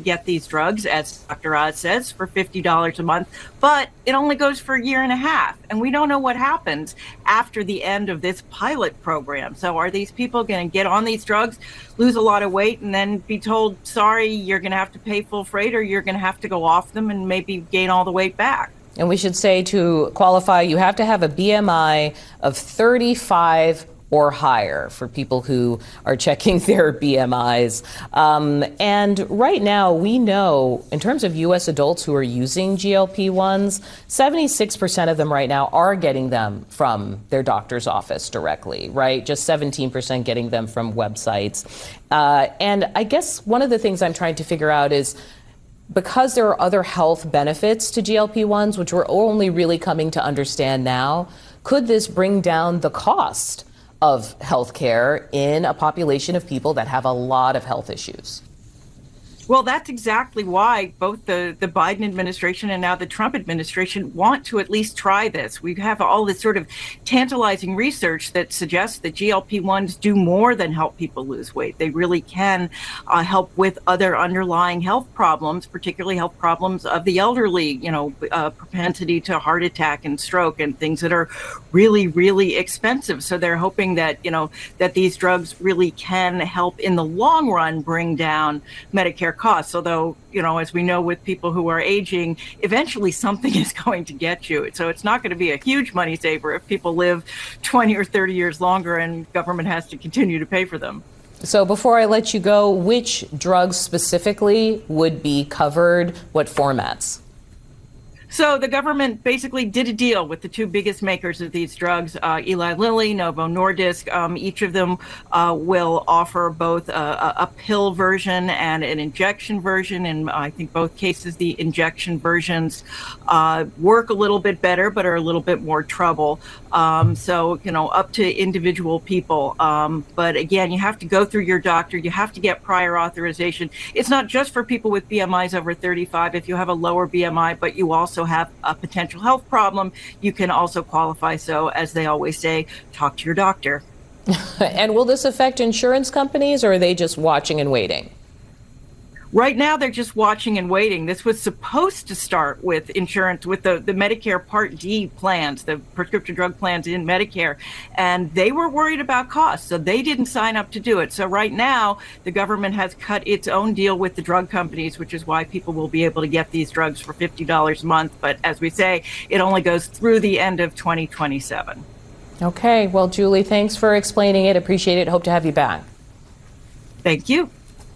get these drugs, as Dr. Oz says, for $50 a month, but it only goes for a year and a half. And we don't know what happens after the end of this pilot program. So are these people going to get on these drugs, lose a lot of weight, and then be told, sorry, you're going to have to pay full freight, or you're going to have to go off them and maybe gain all the weight back? And we should say, to qualify, you have to have a BMI of 35 or higher for people who are checking their BMIs. And right now, we know, in terms of U.S. adults who are using GLP-1s, 76% of them right now are getting them from their doctor's office directly, right? Just 17% getting them from websites. And I guess one of the things I'm trying to figure out is, because there are other health benefits to GLP-1s, which we're only really coming to understand now, could this bring down the cost of healthcare in a population of people that have a lot of health issues? Well, that's exactly why both the Biden administration and now the Trump administration want to at least try this. We have all this sort of tantalizing research that suggests that GLP-1s do more than help people lose weight. They really can help with other underlying health problems, particularly health problems of the elderly, propensity to heart attack and stroke and things that are really, really expensive. So they're hoping that, that these drugs really can help in the long run bring down Medicare costs. Although, as we know with people who are aging, eventually something is going to get you. So it's not going to be a huge money saver if people live 20 or 30 years longer and government has to continue to pay for them. So before I let you go, which drugs specifically would be covered? What formats? So the government basically did a deal with the two biggest makers of these drugs, Eli Lilly, Novo Nordisk. Each of them will offer both a pill version and an injection version. And I think both cases, the injection versions work a little bit better, but are a little bit more trouble. So, up to individual people. But again, you have to go through your doctor. You have to get prior authorization. It's not just for people with BMIs over 35. If you have a lower BMI, but you also have a potential health problem, you can also qualify. So, as they always say, talk to your doctor. And will this affect insurance companies, or are they just watching and waiting? Right now, they're just watching and waiting. This was supposed to start with insurance, with the Medicare Part D plans, the prescription drug plans in Medicare, and they were worried about costs, so they didn't sign up to do it. So right now, the government has cut its own deal with the drug companies, which is why people will be able to get these drugs for $50 a month. But as we say, it only goes through the end of 2027. Okay. Well, Julie, thanks for explaining it. Appreciate it. Hope to have you back. Thank you.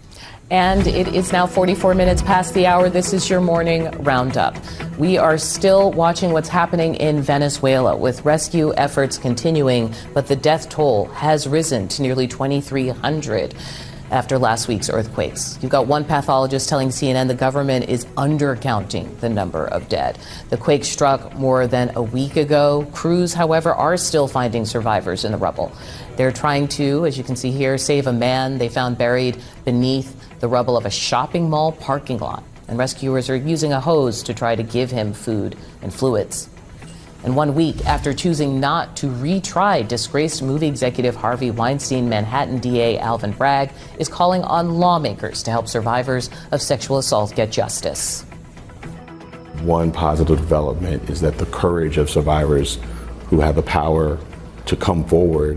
And it is now 44 minutes past the hour. This is your morning roundup. We are still watching what's happening in Venezuela, with rescue efforts continuing, but the death toll has risen to nearly 2,300 after last week's earthquakes. You've got one pathologist telling CNN the government is undercounting the number of dead. The quake struck more than a week ago. Crews, however, are still finding survivors in the rubble. They're trying to, as you can see here, save a man they found buried beneath the rubble of a shopping mall parking lot. And rescuers are using a hose to try to give him food and fluids. And 1 week after choosing not to retry disgraced movie executive Harvey Weinstein, Manhattan DA Alvin Bragg is calling on lawmakers to help survivors of sexual assault get justice. One positive development is that the courage of survivors who have the power to come forward,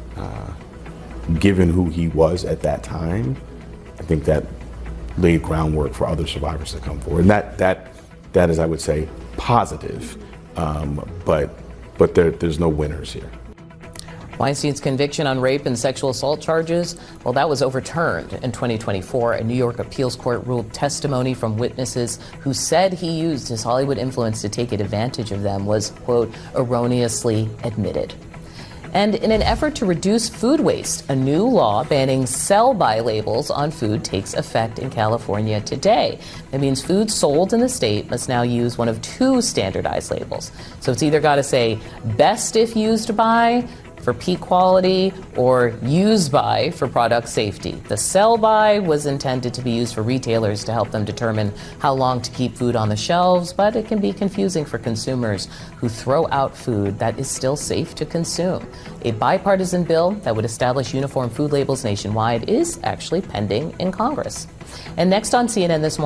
given who he was at that time, I think that laid groundwork for other survivors to come forward. And that is, I would say, positive. But there's no winners here. Weinstein's conviction on rape and sexual assault charges, well, that was overturned in 2024. A New York appeals court ruled testimony from witnesses who said he used his Hollywood influence to take advantage of them was, quote, erroneously admitted. And in an effort to reduce food waste, a new law banning sell-by labels on food takes effect in California today. That means food sold in the state must now use one of two standardized labels. So it's either got to say best if used by for peak quality or used by for product safety. The sell by was intended to be used for retailers to help them determine how long to keep food on the shelves, but it can be confusing for consumers who throw out food that is still safe to consume. A bipartisan bill that would establish uniform food labels nationwide is actually pending in Congress. And next on CNN this morning,